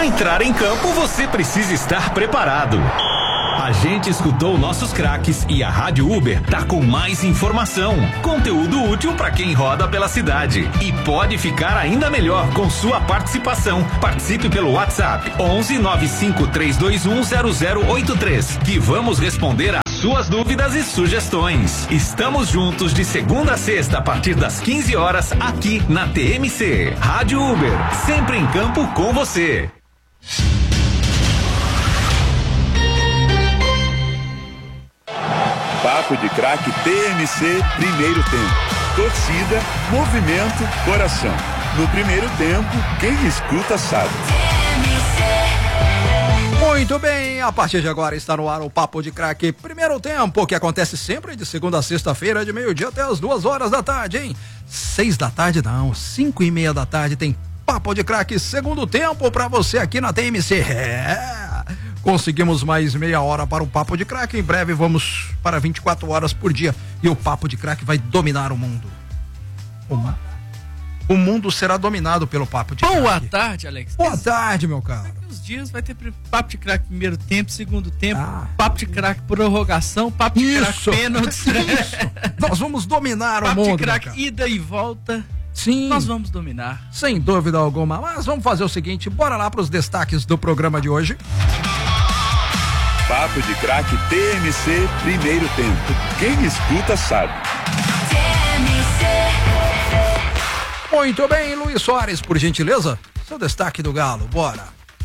entrar em campo, você precisa estar preparado. A gente escutou nossos craques e a Rádio Uber tá com mais informação, conteúdo útil para quem roda pela cidade e pode ficar ainda melhor com sua participação. Participe pelo WhatsApp 11 95 321 0083 que vamos responder a suas dúvidas e sugestões. Estamos juntos de segunda a sexta a partir das 15 horas aqui na TMC. Rádio Uber, sempre em campo com você. Papo de Craque TMC, primeiro tempo. Torcida, movimento, coração. No primeiro tempo, quem escuta sabe. Muito bem, a partir de agora está no ar o Papo de Craque primeiro tempo, que acontece sempre de segunda a sexta-feira, de meio-dia até as 2 da tarde, hein? 6 da tarde não, 5:30 da tarde tem Papo de Craque segundo tempo pra você aqui na TMC. Conseguimos mais meia hora para o Papo de Craque. Em breve vamos para 24 horas por dia e o Papo de Craque vai dominar o mundo. O mundo será dominado pelo Papo de Craque. Boa tarde, Alex. Boa tarde, meu caro. Daqui uns dias vai ter Papo de Craque primeiro tempo, segundo tempo, Papo de Craque prorrogação, Papo de Craque pênaltis. Nós vamos dominar o mundo. Papo de Craque ida e volta. Sim. Nós vamos dominar. Sem dúvida alguma. Mas vamos fazer o seguinte, bora lá para os destaques do programa de hoje. Papo de Craque TMC, primeiro tempo. Quem escuta sabe. Muito bem, Luiz Soares, por gentileza, seu destaque do Galo, bora.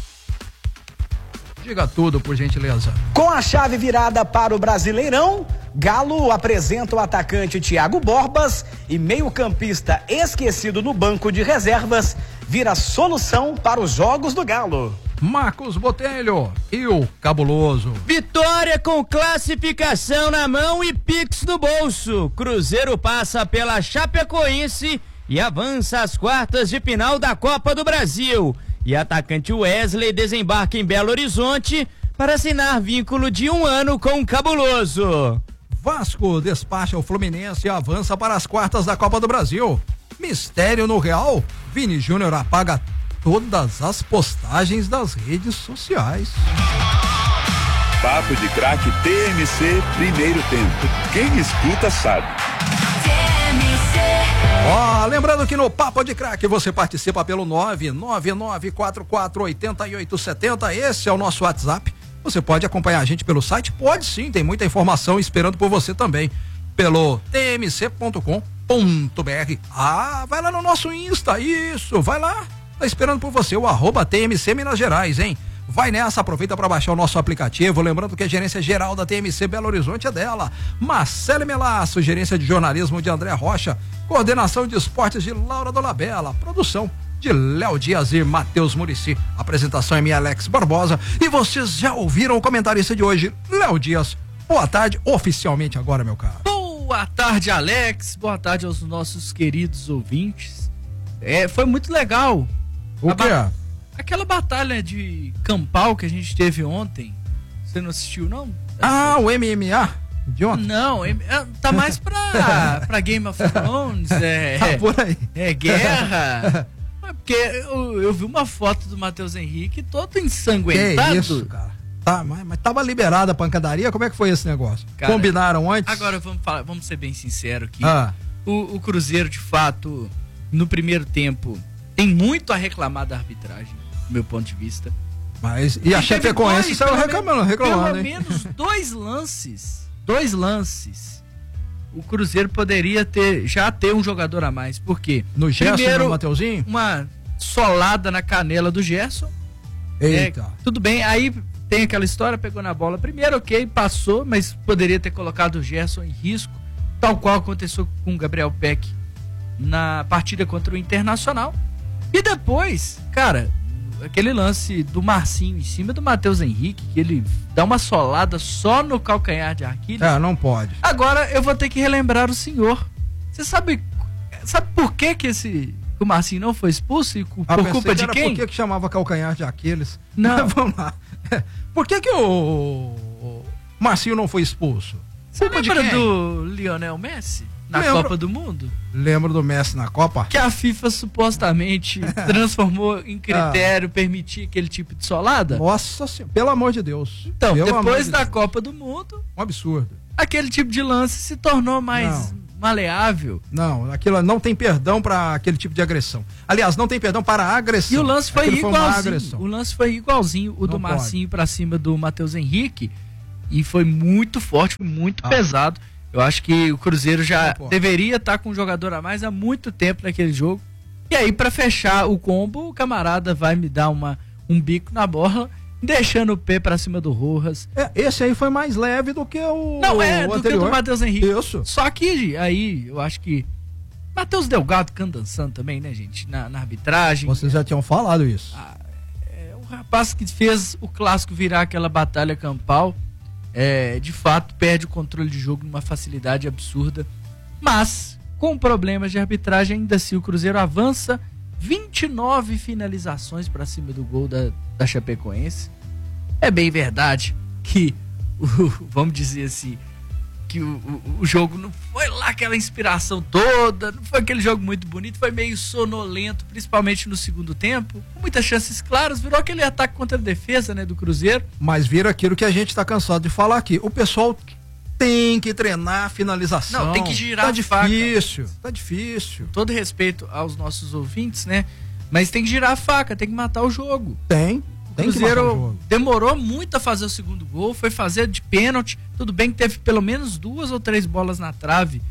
Diga tudo, por gentileza. Com a chave virada para o Brasileirão, Galo apresenta o atacante Thiago Borbas e meio-campista esquecido no banco de reservas vira solução para os jogos do Galo. Marcos Botelho e o Cabuloso. Vitória com classificação na mão e Pix no bolso. Cruzeiro passa pela Chapecoense e avança às quartas de final da Copa do Brasil. E atacante Wesley desembarca em Belo Horizonte para assinar vínculo de 1 ano com o Cabuloso. Vasco despacha o Fluminense e avança para as quartas da Copa do Brasil. Mistério no Real, Vini Júnior apaga todas as postagens das redes sociais. Papo de Craque TMC, primeiro tempo. Quem escuta sabe. Lembrando que no Papo de Craque você participa pelo 999448870. Esse é o nosso WhatsApp. Você pode acompanhar a gente pelo site? Pode sim, tem muita informação esperando por você também. Pelo tmc.com.br. Vai lá no nosso Insta, isso, vai lá. Tá esperando por você, o @TMC Minas Gerais, hein? Vai nessa, aproveita para baixar o nosso aplicativo, lembrando que a gerência geral da TMC Belo Horizonte é dela, Marcele Melasso, gerência de jornalismo de André Rocha, coordenação de esportes de Laura Dolabella, produção de Léo Dias e Matheus Murici, apresentação é minha Alex Barbosa, e vocês já ouviram o comentarista de hoje, Léo Dias. Boa tarde, oficialmente agora, meu caro. Boa tarde, Alex, boa tarde aos nossos queridos ouvintes. Foi muito legal. O quê? Aquela batalha de campal que a gente teve ontem, você não assistiu, não? O MMA de ontem? Não, tá mais pra Game of Thrones, tá por aí. Guerra. Porque eu vi uma foto do Matheus Henrique todo ensanguentado. Que isso, cara? Tá, mas tava liberada a pancadaria? Como é que foi esse negócio? Cara, combinaram antes? Agora vamos ser bem sinceros aqui. O Cruzeiro, de fato, no primeiro tempo, tem muito a reclamar da arbitragem, do meu ponto de vista. Mas, e a Chapecoense saiu reclamando, pelo hein? menos dois lances, o Cruzeiro poderia ter um jogador a mais. Por quê? No Gerson, primeiro, no Mateuzinho? Uma solada na canela do Gerson. Eita. Tudo bem, aí tem aquela história, pegou na bola primeiro, ok, passou, mas poderia ter colocado o Gerson em risco, tal qual aconteceu com o Gabriel Peck na partida contra o Internacional. E depois, cara, aquele lance do Marcinho em cima do Matheus Henrique, que ele dá uma solada só no calcanhar de Aquiles. Não pode. Agora eu vou ter que relembrar o senhor. Você sabe por que o Marcinho não foi expulso e por culpa de quem? Por que chamava calcanhar de Aquiles? Não. Vamos lá. Por que o Marcinho não foi expulso? Você lembra do Lionel Messi? na Copa do Mundo? Lembro do Messi na Copa? Que a FIFA supostamente transformou em critério permitir aquele tipo de solada? Nossa senhora, pelo amor de Deus. Então, pelo depois da Copa do Mundo, um absurdo. aquele tipo de lance se tornou mais maleável. Não, aquilo não tem perdão para aquele tipo de agressão. Aliás, não tem perdão para a agressão. E o lance foi igualzinho. Foi o lance foi igualzinho o do Marcinho para cima do Matheus Henrique. E foi muito forte, muito pesado. Eu acho que o Cruzeiro já deveria estar com um jogador a mais há muito tempo naquele jogo. E aí, para fechar o combo, o camarada vai me dar um bico na bola, deixando o pé para cima do Rojas. Esse aí foi mais leve do que o do anterior. que o do Matheus Henrique. Isso. Só que aí, eu acho que Matheus Delgado dançando também, né, gente? Na arbitragem. Vocês já tinham falado isso. O rapaz que fez o clássico virar aquela batalha campal, de fato perde o controle de jogo numa facilidade absurda, mas com problemas de arbitragem ainda assim o Cruzeiro avança 29 finalizações para cima do gol da Chapecoense. É bem verdade que vamos dizer assim, que o jogo não foi lá aquela inspiração toda, não foi aquele jogo muito bonito, foi meio sonolento, principalmente no segundo tempo, com muitas chances claras, virou aquele ataque contra a defesa, né, do Cruzeiro. Mas vira aquilo que a gente tá cansado de falar aqui, o pessoal tem que treinar a finalização. Não, tem que girar a faca. Tá difícil. Todo respeito aos nossos ouvintes, né, mas tem que girar a faca, tem que matar o jogo. Tem O Cruzeiro demorou muito a fazer o segundo gol, foi fazer de pênalti. Tudo bem que teve pelo menos 2 ou 3 bolas na trave.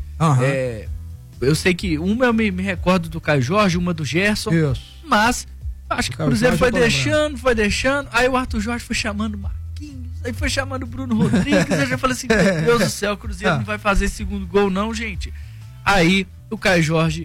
Eu sei que uma eu me recordo do Caio Jorge, uma do Gerson. Isso. Mas acho que o Cruzeiro foi deixando. Aí o Arthur Jorge foi chamando o Marquinhos, aí foi chamando o Bruno Rodrigues. Eu já falei assim, meu Deus do céu, o Cruzeiro não vai fazer segundo gol não, gente. Aí o Caio Jorge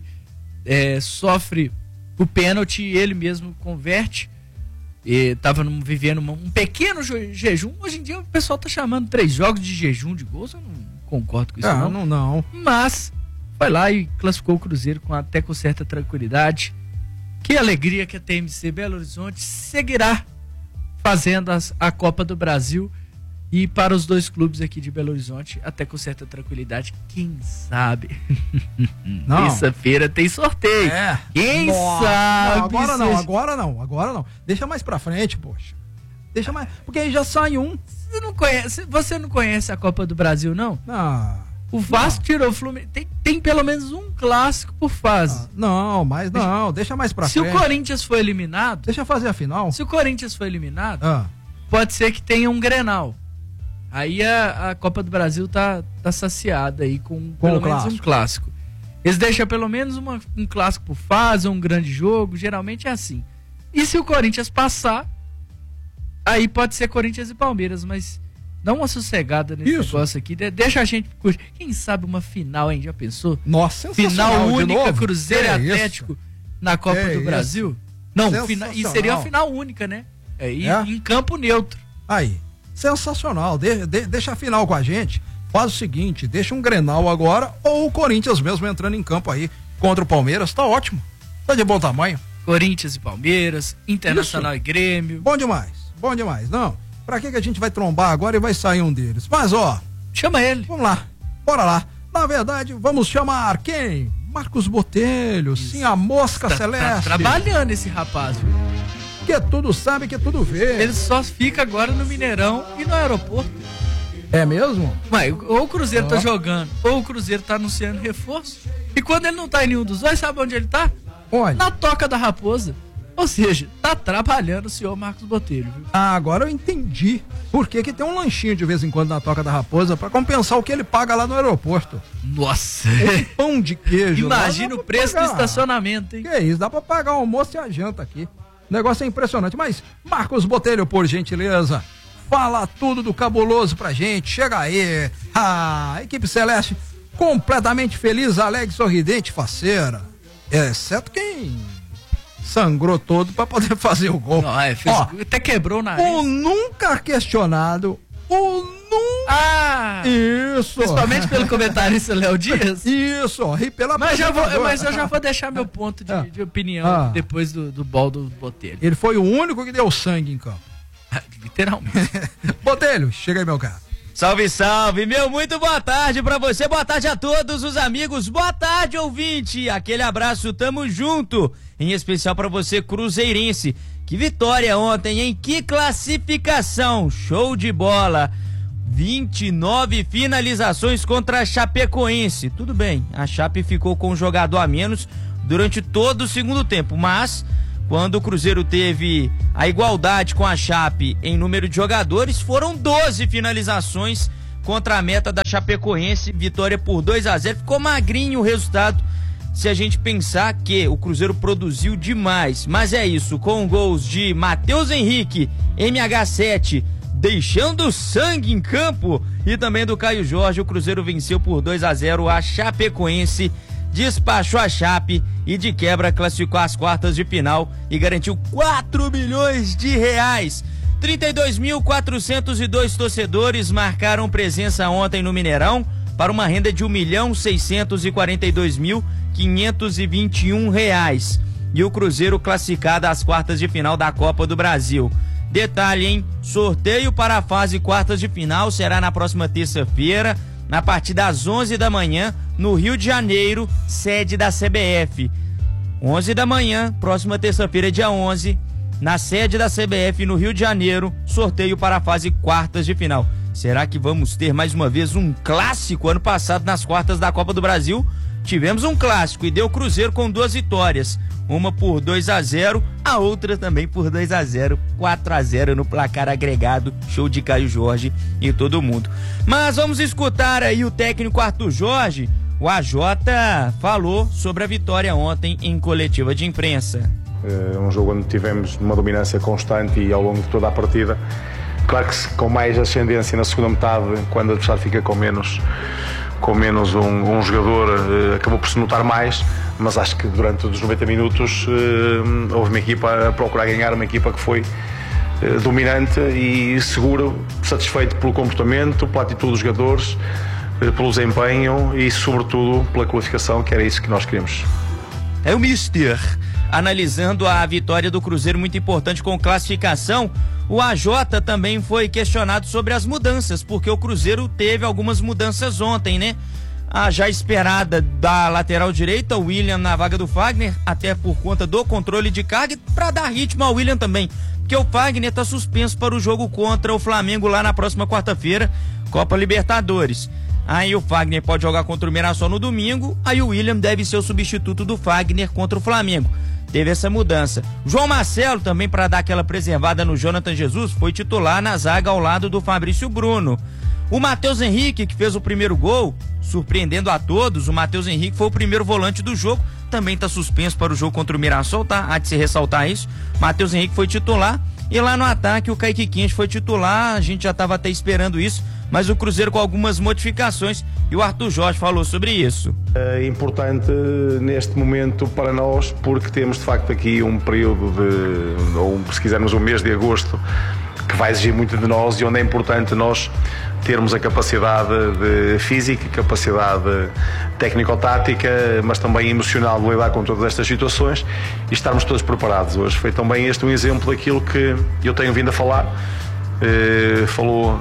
sofre o pênalti e ele mesmo converte. Tava vivendo um pequeno jejum. Hoje em dia o pessoal tá chamando 3 jogos de jejum de gols. Eu não concordo com isso não. Mas foi lá e classificou o Cruzeiro até com certa tranquilidade. Que alegria que a TMC Belo Horizonte seguirá fazendo a Copa do Brasil. E para os 2 clubes aqui de Belo Horizonte, até com certa tranquilidade, quem sabe? Terça-feira tem sorteio. Quem sabe? Agora não. Deixa mais pra frente, poxa. Deixa mais. Porque aí já sai um. Você não conhece a Copa do Brasil, não? Não. O Vasco tirou o Fluminense. Tem pelo menos um clássico por fase. Deixa mais pra frente. Se o Corinthians for eliminado. Deixa fazer a final. Se o Corinthians for eliminado, pode ser que tenha um Grenal. Aí a Copa do Brasil tá saciada aí com pelo menos um clássico. Eles deixam pelo menos um clássico por fase, um grande jogo, geralmente é assim. E se o Corinthians passar, aí pode ser Corinthians e Palmeiras, mas dá uma sossegada nesse negócio aqui, deixa a gente curtir. Quem sabe uma final, hein? Já pensou? Nossa, final única, Cruzeiro e Atlético na Copa do Brasil? Não, e seria uma final única, né? Em campo neutro. Aí. Sensacional, deixa a final com a gente. Faz o seguinte, deixa um Grenal agora ou o Corinthians mesmo entrando em campo aí contra o Palmeiras, tá ótimo, tá de bom tamanho. Corinthians e Palmeiras, Internacional e Grêmio. Bom demais, não, pra que a gente vai trombar agora e vai sair um deles? Mas chama ele. Vamos lá, bora lá. Na verdade, vamos chamar quem? Marcos Botelho, sim, a mosca celeste. Tá trabalhando esse rapaz, viu? Que tudo sabe, que tudo vê. Ele só fica agora no Mineirão e no aeroporto. É mesmo? Mas ou o Cruzeiro tá jogando, ou o Cruzeiro tá anunciando reforço. E quando ele não tá em nenhum dos dois, sabe onde ele tá? Onde? Na Toca da Raposa. Ou seja, tá trabalhando o senhor Marcos Botelho, viu? Agora eu entendi por que tem um lanchinho de vez em quando na Toca da Raposa pra compensar o que ele paga lá no aeroporto. Nossa! Um pão de queijo. Imagina o preço do estacionamento, hein? Que isso, dá pra pagar o almoço e a janta aqui. O negócio é impressionante, mas Marcos Botelho, por gentileza, fala tudo do cabuloso pra gente, chega aí, a equipe celeste completamente feliz, alegre, sorridente, faceira, exceto quem sangrou todo pra poder fazer o gol. Não, até quebrou o nariz. O nunca questionado, Isso! Principalmente pelo comentarista Léo Dias. Isso, e pela mas eu já vou deixar meu ponto de opinião depois do bol do Botelho. Ele foi o único que deu sangue em campo. Literalmente. Botelho, chega aí, meu cara. Salve, salve, meu, muito boa tarde pra você, boa tarde a todos os amigos, boa tarde, ouvinte, aquele abraço, tamo junto, em especial pra você, cruzeirense. Que vitória ontem, hein? Que classificação, show de bola. 29 finalizações contra a Chapecoense. Tudo bem, a Chape ficou com um jogador a menos durante todo o segundo tempo, mas quando o Cruzeiro teve a igualdade com a Chape em número de jogadores, foram 12 finalizações contra a meta da Chapecoense, vitória por 2-0, ficou magrinho o resultado se a gente pensar que o Cruzeiro produziu demais, mas é isso, com gols de Matheus Henrique, MH7, deixando sangue em campo, e também do Caio Jorge, o Cruzeiro venceu por 2-0 a Chapecoense, despachou a Chape e de quebra classificou às quartas de final e garantiu 4 milhões de reais. 32.402 torcedores marcaram presença ontem no Mineirão para uma renda de R$1.642.521 e o Cruzeiro classificado às quartas de final da Copa do Brasil. Detalhe, hein? Sorteio para a fase quartas de final será na próxima terça-feira, a partir das 11 da manhã, no Rio de Janeiro, sede da CBF. 11 da manhã, próxima terça-feira, dia 11, na sede da CBF no Rio de Janeiro, sorteio para a fase quartas de final. Será que vamos ter mais uma vez um clássico? Ano passado, nas quartas da Copa do Brasil, tivemos um clássico e deu Cruzeiro com 2 vitórias. Uma por 2-0, a outra também por 2-0, 4-0 no placar agregado, show de Caio Jorge e todo mundo. Mas vamos escutar aí o técnico Arthur Jorge. O AJ falou sobre a vitória ontem em coletiva de imprensa. Um jogo onde tivemos uma dominância constante e ao longo de toda a partida. Claro que com mais ascendência na segunda metade, quando o adversário fica com menos um jogador, acabou por se notar mais, mas acho que durante os 90 minutos houve uma equipa a procurar ganhar, uma equipa que foi dominante e seguro, satisfeito pelo comportamento, pela atitude dos jogadores, pelo desempenho e sobretudo pela qualificação, que era isso que nós queríamos. É o Mister analisando a vitória do Cruzeiro, muito importante com classificação. O AJ também foi questionado sobre as mudanças, porque o Cruzeiro teve algumas mudanças ontem, né? A já esperada da lateral direita, o William na vaga do Fagner, até por conta do controle de carga e para dar ritmo ao William também, porque o Fagner está suspenso para o jogo contra o Flamengo lá na próxima quarta-feira, Copa Libertadores. Aí o Fagner pode jogar contra o Mirassol no domingo, aí o William deve ser o substituto do Fagner contra o Flamengo. Teve essa mudança. João Marcelo também, para dar aquela preservada no Jonathan Jesus, foi titular na zaga ao lado do Fabrício Bruno. O Matheus Henrique, que fez o primeiro gol, surpreendendo a todos, o Matheus Henrique foi o primeiro volante do jogo, também está suspenso para o jogo contra o Mirassol, tá? Há de se ressaltar isso. Matheus Henrique foi titular e lá no ataque o Kaique Quinche foi titular, a gente já estava até esperando isso, mas o Cruzeiro com algumas modificações e o Arthur Jorge falou sobre isso. É importante neste momento para nós, porque temos de facto aqui um período ou se quisermos um mês de agosto, que vai exigir muito de nós e onde é importante nós termos a capacidade física, capacidade técnico-tática, mas também emocional de lidar com todas estas situações e estarmos todos preparados. Hoje foi também este um exemplo daquilo que eu tenho vindo a falar. Falou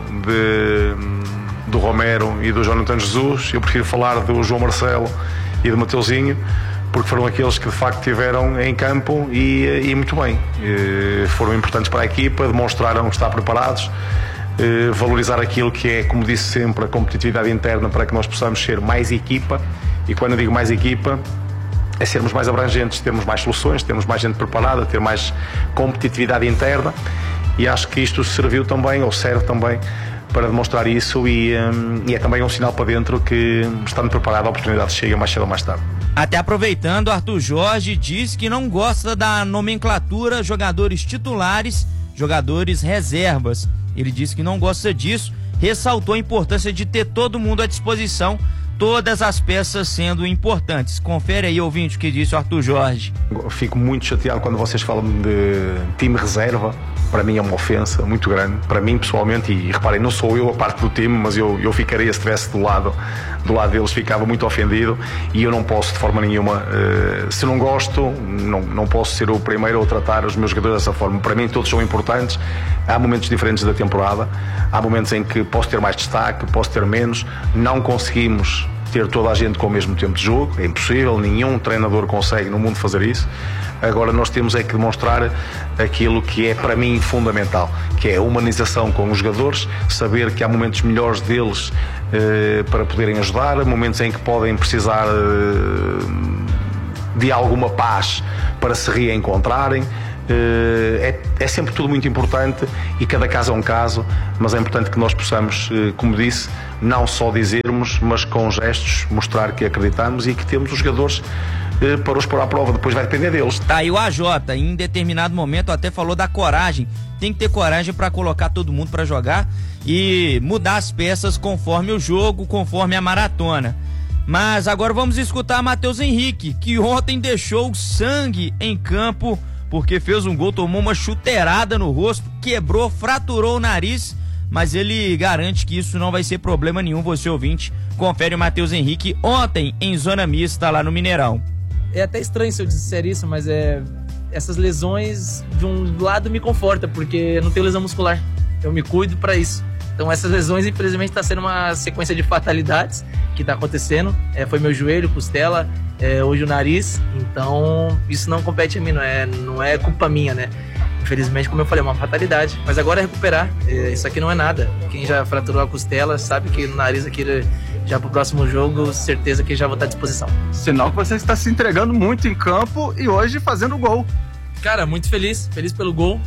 do Romero e do Jonathan Jesus, eu prefiro falar do João Marcelo e do Mateuzinho, porque foram aqueles que de facto estiveram em campo e muito bem, foram importantes para a equipa, demonstraram estar preparados, valorizar aquilo que é, como disse sempre, a competitividade interna para que nós possamos ser mais equipa, e quando eu digo mais equipa é sermos mais abrangentes, termos mais soluções, termos mais gente preparada, ter mais competitividade interna, e acho que isto serviu também, ou serve também, para demonstrar isso e é também um sinal para dentro que, estando preparado, a oportunidade chega mais cedo ou mais tarde. Até aproveitando, Arthur Jorge diz que não gosta da nomenclatura jogadores titulares, jogadores reservas. Ele disse que não gosta disso, ressaltou a importância de ter todo mundo à disposição, todas as peças sendo importantes. Confere aí, ouvinte, o que disse o Arthur Jorge. Fico muito chateado quando vocês falam de time reserva. para mim é uma ofensa muito grande, para mim pessoalmente, e reparem, não sou eu a parte do time, mas eu ficaria, se estivesse do lado deles, ficava muito ofendido, e eu não posso de forma nenhuma, se não gosto, não posso ser o primeiro a tratar os meus jogadores dessa forma. Para mim todos são importantes, há momentos diferentes da temporada, há momentos em que posso ter mais destaque, posso ter menos, não conseguimos ter toda a gente com o mesmo tempo de jogo, é impossível, nenhum treinador consegue no mundo fazer isso. Agora nós temos é que demonstrar aquilo que é para mim fundamental, que é a humanização com os jogadores, saber que há momentos melhores deles para poderem ajudar, momentos em que podem precisar de alguma paz para se reencontrarem. É sempre tudo muito importante e cada caso é um caso, mas é importante que nós possamos, como disse, não só dizermos, mas com gestos mostrar que acreditamos e que temos os jogadores para os pôr à prova. Depois vai depender deles. Tá, e o AJ em determinado momento até falou da coragem, tem que ter coragem para colocar todo mundo para jogar e mudar as peças conforme o jogo, conforme a maratona. Mas agora vamos escutar Matheus Henrique, que ontem deixou sangue em campo porque fez um gol, tomou uma chuteirada no rosto, quebrou, fraturou o nariz, mas ele garante que isso não vai ser problema nenhum. Você ouvinte, confere o Matheus Henrique ontem em zona mista lá no Mineirão. É até estranho se eu disser isso, mas essas lesões de um lado me conforta, porque eu não tenho lesão muscular, eu me cuido para isso. Então essas lesões, infelizmente, está sendo uma sequência de fatalidades que está acontecendo. Foi meu joelho, costela, hoje o nariz. Então isso não compete a mim, não é culpa minha, né? Infelizmente, como eu falei, é uma fatalidade. Mas agora é recuperar. Isso aqui não é nada. Quem já fraturou a costela sabe que no nariz aqui, já pro próximo jogo, certeza que já vou estar à disposição. Sinal que você está se entregando muito em campo e hoje fazendo gol. Cara, muito feliz pelo gol.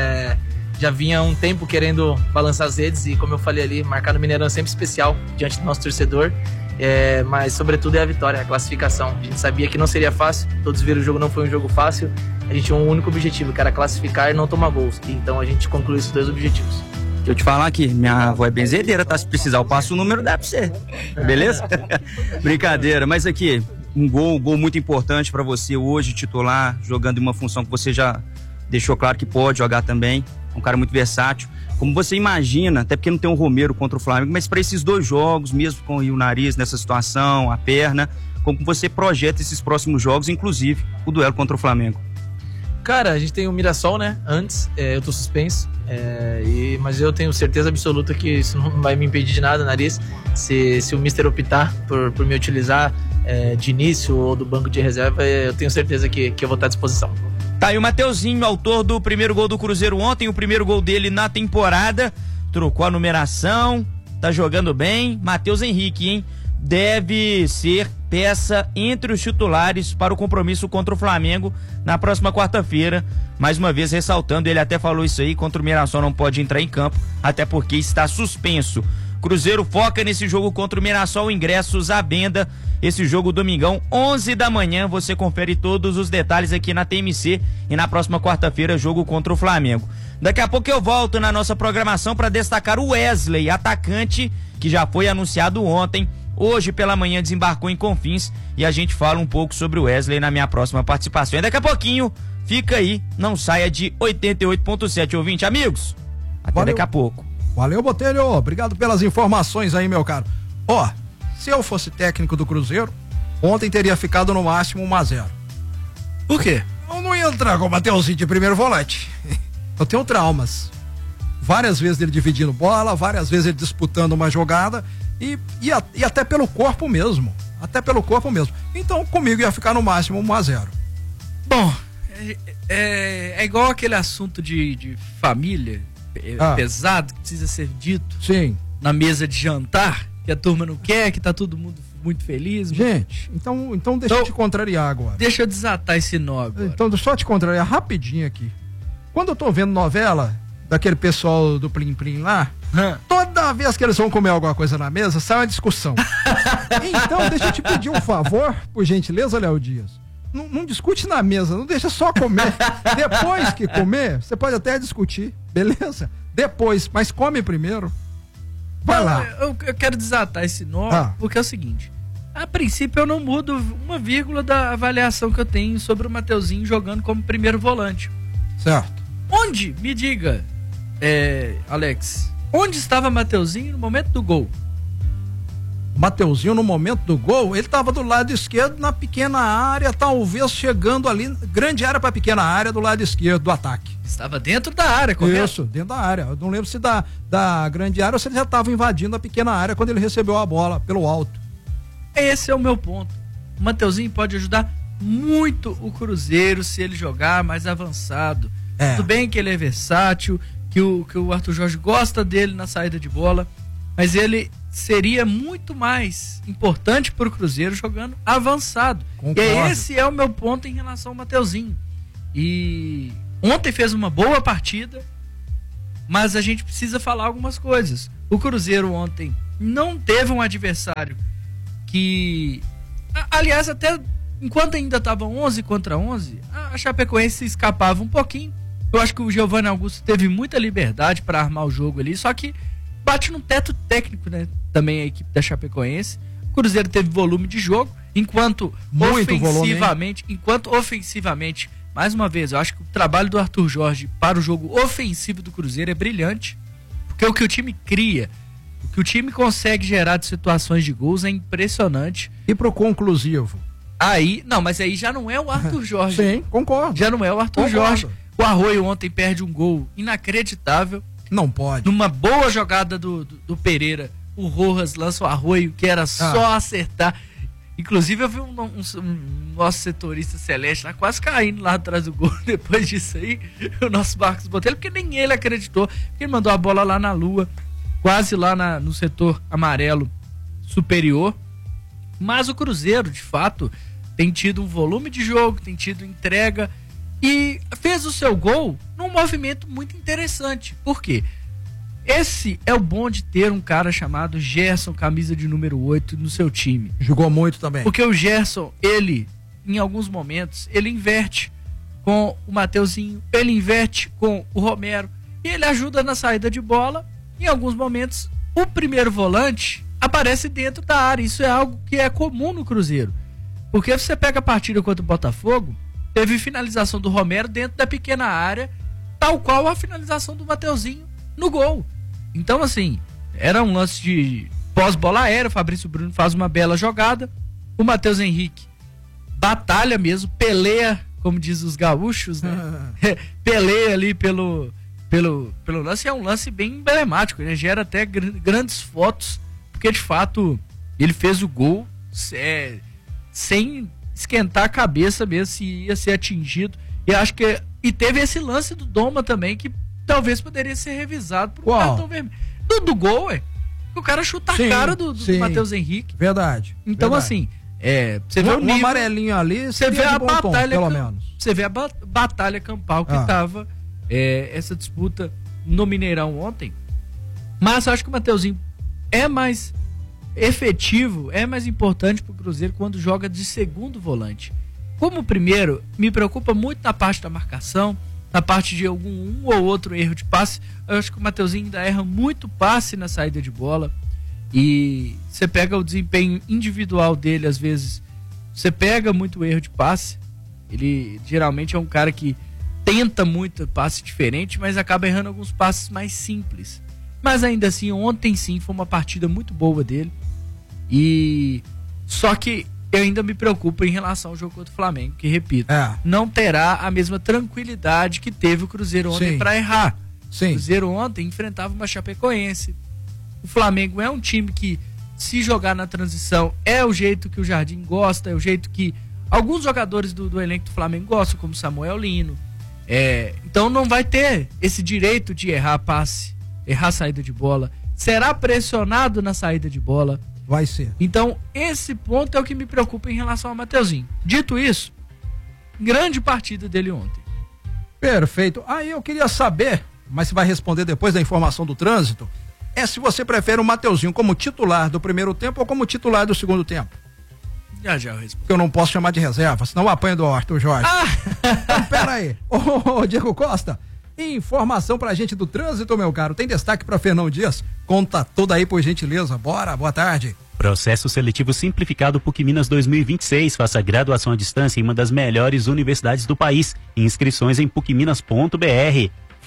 Já vinha há um tempo querendo balançar as redes e, como eu falei ali, marcar no Mineirão é sempre especial diante do nosso torcedor. Mas sobretudo é a vitória, a classificação. A gente sabia que não seria fácil, todos viram o jogo, não foi um jogo fácil. A gente tinha um único objetivo, que era classificar e não tomar gols. Então a gente concluiu esses dois objetivos. Deixa eu te falar aqui, minha avó é benzedeira, tá? Se precisar eu passo o número, dá pra você. Beleza? Brincadeira, mas aqui, um gol muito importante pra você hoje, titular, jogando em uma função que você já deixou claro que pode jogar também. Um cara muito versátil. Como você imagina, até porque não tem um Romero contra o Flamengo, mas para esses dois jogos, mesmo com o nariz nessa situação, a perna, como você projeta esses próximos jogos, inclusive o duelo contra o Flamengo? Cara, a gente tem o Mirassol, né? Antes, eu tô suspenso, mas eu tenho certeza absoluta que isso não vai me impedir de nada, nariz. Se o Mister optar por me utilizar de início ou do banco de reserva, eu tenho certeza que eu vou estar à disposição. Tá, e o Mateuzinho, autor do primeiro gol do Cruzeiro ontem, o primeiro gol dele na temporada, trocou a numeração, tá jogando bem. Matheus Henrique, hein? Deve ser peça entre os titulares para o compromisso contra o Flamengo na próxima quarta-feira. Mais uma vez ressaltando, ele até falou isso aí, contra o Mirassol não pode entrar em campo, até porque está suspenso. Cruzeiro foca nesse jogo contra o Mirassol, ingressos à venda. Esse jogo domingão, 11 da manhã, você confere todos os detalhes aqui na TMC e na próxima quarta-feira, jogo contra o Flamengo. Daqui a pouco eu volto na nossa programação para destacar o Wesley, atacante, que já foi anunciado ontem. Hoje pela manhã desembarcou em Confins e a gente fala um pouco sobre o Wesley na minha próxima participação. E daqui a pouquinho, fica aí, não saia de 88.7, ouvinte, amigos. Até daqui a pouco. Valeu, Botelho. Obrigado pelas informações aí, meu caro. Se eu fosse técnico do Cruzeiro, ontem teria ficado no máximo 1-0. Por quê? Eu não ia entrar com o Mateuzinho de primeiro volante. Eu tenho traumas. Várias vezes ele dividindo bola, várias vezes ele disputando uma jogada e até pelo corpo mesmo. Até pelo corpo mesmo. Então, comigo ia ficar no máximo 1-0. Bom, é igual aquele assunto de família pesado que precisa ser dito. Sim. Na mesa de jantar, que a turma não quer, que tá todo mundo muito feliz. Gente, então deixa eu te contrariar agora. Deixa eu desatar esse nó agora. Então, só te contrariar rapidinho aqui. Quando eu tô vendo novela daquele pessoal do Plim Plim lá, toda vez que eles vão comer alguma coisa na mesa, sai uma discussão. Então, deixa eu te pedir um favor, por gentileza, Léo Dias. Não discute na mesa, não deixa só comer. Depois que comer, você pode até discutir, beleza? Depois, mas come primeiro. Vai lá. Eu quero desatar esse nó, porque é o seguinte: a princípio eu não mudo uma vírgula da avaliação que eu tenho sobre o Mateuzinho jogando como primeiro volante. Certo. Onde, me diga, Alex, onde estava Mateuzinho no momento do gol? Mateuzinho, no momento do gol, ele estava do lado esquerdo, na pequena área, talvez chegando ali, grande área para pequena área do lado esquerdo do ataque. Estava dentro da área, correto? Isso, dentro da área. Eu não lembro se da grande área ou se ele já estava invadindo a pequena área quando ele recebeu a bola pelo alto. Esse é o meu ponto. O Mateuzinho pode ajudar muito o Cruzeiro se ele jogar mais avançado. Tudo bem que ele é versátil, que o Arthur Jorge gosta dele na saída de bola, mas ele seria muito mais importante para o Cruzeiro jogando avançado. Concordo. E esse é o meu ponto em relação ao Mateuzinho. E ontem fez uma boa partida, mas a gente precisa falar algumas coisas. O Cruzeiro ontem não teve um adversário que... Aliás, até enquanto ainda estava 11 contra 11, a Chapecoense escapava um pouquinho. Eu acho que o Giovanni Augusto teve muita liberdade para armar o jogo ali, só que bate no teto técnico, né? Também a equipe da Chapecoense. O Cruzeiro teve volume de jogo, enquanto ofensivamente, mais uma vez, eu acho que o trabalho do Arthur Jorge para o jogo ofensivo do Cruzeiro é brilhante, porque o que o time cria, o que o time consegue gerar de situações de gols é impressionante. E pro conclusivo? Mas aí já não é o Arthur Jorge. Sim, concordo. Já não é o Arthur Jorge. O Arroio ontem perde um gol inacreditável. Não pode. Numa boa jogada do Pereira, o Rojas lança o Arroio, que era só acertar. Inclusive eu vi um nosso setorista Celeste lá quase caindo lá atrás do gol. Depois disso aí, o nosso Marcos Botelho, porque nem ele acreditou, porque ele mandou a bola lá na lua, quase lá no setor amarelo superior. Mas o Cruzeiro, de fato, tem tido um volume de jogo, tem tido entrega e fez o seu gol num movimento muito interessante. Por quê? Esse é o bom de ter um cara chamado Gerson, camisa de número 8, no seu time. Jogou muito também. Porque o Gerson, ele, em alguns momentos, ele inverte com o Mateuzinho, ele inverte com o Romero, e ele ajuda na saída de bola. Em alguns momentos, o primeiro volante aparece dentro da área. Isso é algo que é comum no Cruzeiro. Porque você pega a partida contra o Botafogo, teve finalização do Romero dentro da pequena área, tal qual a finalização do Mateuzinho no gol. Então, assim, era um lance de pós-bola aérea, o Fabrício Bruno faz uma bela jogada, o Matheus Henrique batalha mesmo, peleia, como diz os gaúchos, né? Peleia ali pelo lance, é um lance bem emblemático, né? Gera até grandes fotos, porque de fato ele fez o gol sem esquentar a cabeça mesmo se ia ser atingido. E acho que teve esse lance do Doma também, que talvez poderia ser revisado por um cartão vermelho. Do gol, o cara chuta a cara do Matheus Henrique. Verdade. Então, assim, você vê um amarelinho ali, você vê a batalha, pelo menos. Você vê a batalha campal que tava essa disputa no Mineirão ontem. Mas eu acho que o Mateuzinho é mais efetivo, é mais importante pro Cruzeiro quando joga de segundo volante. Como primeiro, me preocupa muito na parte da marcação, na parte de um ou outro erro de passe. Eu acho que o Mateuzinho ainda erra muito passe na saída de bola. E você pega o desempenho individual dele, às vezes, você pega muito erro de passe. Ele geralmente é um cara que tenta muito passe diferente, mas acaba errando alguns passes mais simples. Mas ainda assim, ontem sim, foi uma partida muito boa dele. E só que eu ainda me preocupo em relação ao jogo contra o Flamengo, que, repito, não terá a mesma tranquilidade que teve o Cruzeiro ontem para errar. Sim. O Cruzeiro ontem enfrentava uma Chapecoense. O Flamengo é um time que, se jogar na transição, é o jeito que o Jardim gosta, é o jeito que alguns jogadores do elenco do Flamengo gostam, como Samuel Lino. Então não vai ter esse direito de errar passe, errar saída de bola. Será pressionado na saída de bola. Vai ser. Então, esse ponto é o que me preocupa em relação ao Mateuzinho. Dito isso, grande partida dele ontem. Perfeito. Aí eu queria saber, mas você vai responder depois da informação do trânsito, se você prefere o Mateuzinho como titular do primeiro tempo ou como titular do segundo tempo. Já eu respondo. Porque eu não posso chamar de reserva, senão eu apanho do Arthur Jorge. Então, pera aí. Ô, Diego Costa, informação pra gente do trânsito, meu caro. Tem destaque pra Fernão Dias? Conta toda aí, por gentileza. Bora, boa tarde. Processo seletivo simplificado PUC Minas 2026. Faça graduação à distância em uma das melhores universidades do país. Inscrições em pucminas.br.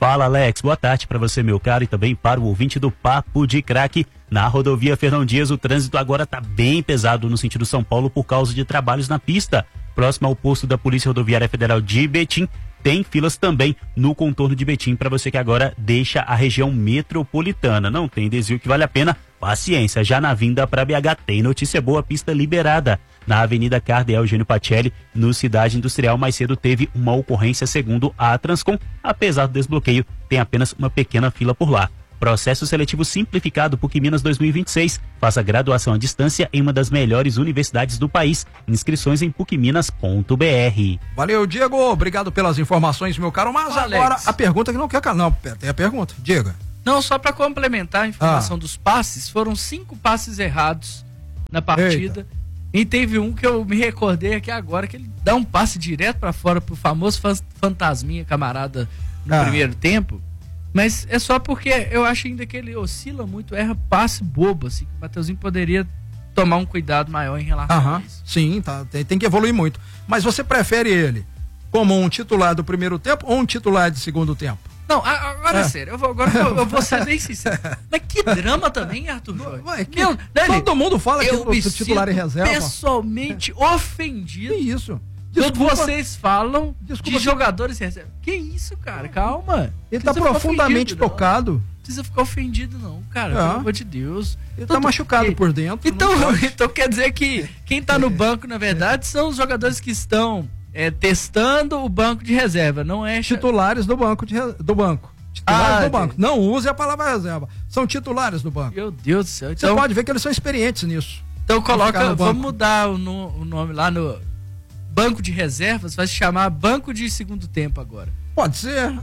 Fala, Alex. Boa tarde para você, meu caro, e também para o ouvinte do Papo de Craque. Na rodovia Fernão Dias, o trânsito agora está bem pesado no sentido São Paulo por causa de trabalhos na pista. Próximo ao posto da Polícia Rodoviária Federal de Betim, tem filas também no contorno de Betim para você que agora deixa a região metropolitana. Não tem desvio que vale a pena. Paciência, já na vinda para BH tem notícia boa, pista liberada. Na Avenida Cardeal Eugênio Pacelli, no Cidade Industrial, mais cedo teve uma ocorrência segundo a Transcom. Apesar do desbloqueio, tem apenas uma pequena fila por lá. Processo seletivo simplificado PUC Minas 2026. Faça graduação à distância em uma das melhores universidades do país. Inscrições em pucminas.br. Valeu, Diego. Obrigado pelas informações, meu caro. Mas agora a pergunta que não quer... Não, tem a pergunta. Diga. Não, só para complementar a informação dos passes, foram 5 passes errados na partida. Eita. E teve um que eu me recordei aqui agora, que ele dá um passe direto para fora pro famoso fantasminha camarada no primeiro tempo. Mas é só porque eu acho ainda que ele oscila muito, erra passe bobo, assim, que o Mateuzinho poderia tomar um cuidado maior em relação a isso. Sim, tá, tem que evoluir muito. Mas você prefere ele como um titular do primeiro tempo ou um titular de segundo tempo? Não, agora é sério, eu vou ser bem sincero. Mas que drama também, Arthur Jorge. Todo mundo fala que o titular em reserva. Pessoalmente ofendido. Que isso? Quando vocês falam de jogadores em reserva. Que isso, cara? Calma. Ele tá profundamente tocado. Não precisa ficar ofendido, não, cara. Pelo amor de Deus. Ele tá machucado por dentro. Então quer dizer que quem tá no banco, na verdade, são os jogadores que estão testando o banco de reserva, não é titulares do banco Titulares do banco. Não use a palavra reserva. São titulares do banco. Meu Deus do céu. Então, você pode ver que eles são experientes nisso. Então vamos mudar o nome lá no banco de reservas, vai se chamar banco de segundo tempo agora. Pode ser.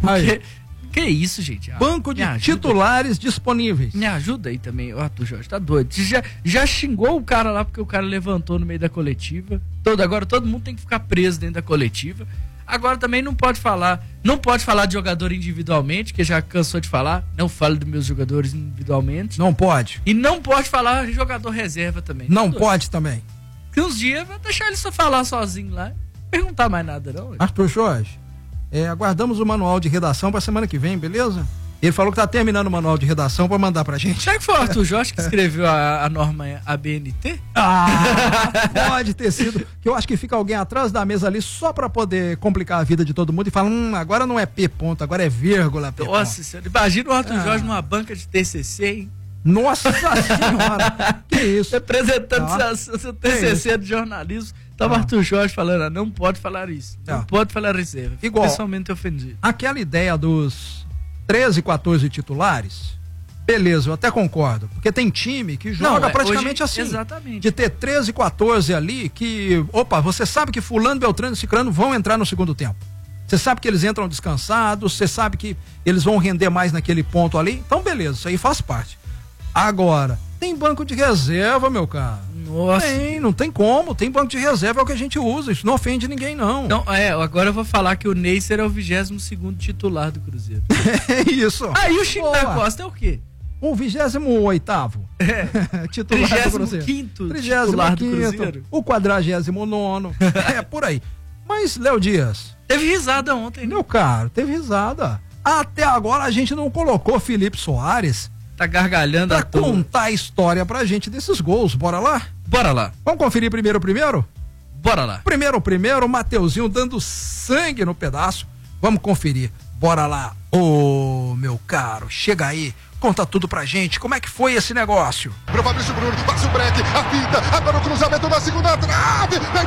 Que isso, gente? Banco de titulares disponíveis. Me ajuda aí também, Arthur Jorge, tá doido. Já xingou o cara lá porque o cara levantou no meio da coletiva. Agora todo mundo tem que ficar preso dentro da coletiva. Agora também não pode falar de jogador individualmente, que já cansou de falar. Não falo dos meus jogadores individualmente. Não pode. E não pode falar de jogador reserva também. Não pode também. Que uns dias vai deixar ele só falar sozinho lá. Não perguntar mais nada, não. Arthur Jorge, aguardamos o manual de redação pra semana que vem, beleza? Ele falou que tá terminando o manual de redação pra mandar pra gente. Será que foi o Arthur Jorge que escreveu a norma ABNT? Pode ter sido. Que eu acho que fica alguém atrás da mesa ali só pra poder complicar a vida de todo mundo e fala, agora não é P ponto, agora é vírgula P ponto. Nossa senhora, imagina o Arthur Jorge numa banca de TCC, hein? Nossa senhora, que isso? Representando seu TCC de jornalismo, tava Arthur Jorge falando, não pode falar isso, não pode falar reserva. Igual, pessoalmente ofendido. Aquela ideia dos 13, 14 titulares, beleza, eu até concordo, porque tem time que joga praticamente hoje, assim. Exatamente. De ter 13, 14 ali, que, você sabe que fulano, beltrano e ciclano vão entrar no segundo tempo. Você sabe que eles entram descansados, você sabe que eles vão render mais naquele ponto ali, então beleza, isso aí faz parte. Agora, tem banco de reserva, meu cara. Nossa. Não tem como. Tem banco de reserva, é o que a gente usa. Isso não ofende ninguém, não. Agora eu vou falar que o Neisser é o 22º titular do Cruzeiro. É isso. Aí o Chico da Costa é o quê? O 28º. Titular do Cruzeiro. 35º titular do Cruzeiro. O 49º. Por aí. Mas, Léo Dias. Teve risada ontem. Meu cara, teve risada. Até agora a gente não colocou Felipe Soares. Tá gargalhando pra contar a história pra gente desses gols. Bora lá? Bora lá. Vamos conferir primeiro? Bora lá. Primeiro, o Mateuzinho dando sangue no pedaço. Vamos conferir. Bora lá. Ô, meu caro, chega aí. Conta tudo pra gente. Como é que foi esse negócio? Pro Fabrício Bruno, passa o break, a finta, agora o cruzamento na segunda trave. Vem